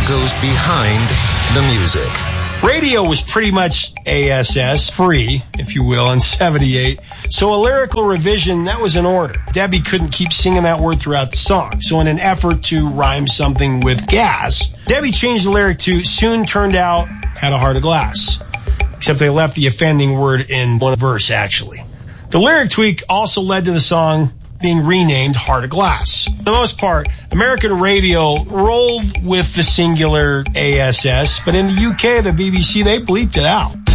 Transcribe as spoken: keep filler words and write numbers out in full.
goes behind the music. Radio was pretty much A S S, free, if you will, in seventy-eight. So a lyrical revision, that was in order. Debbie couldn't keep singing that word throughout the song. So in an effort to rhyme something with gas, Debbie changed the lyric to soon turned out had a heart of glass. Except they left the offending word in one verse, actually. The lyric tweak also led to the song being renamed Heart of Glass. For the most part, American radio rolled with the singular A S S, but in the U K, the B B C, they bleeped it out.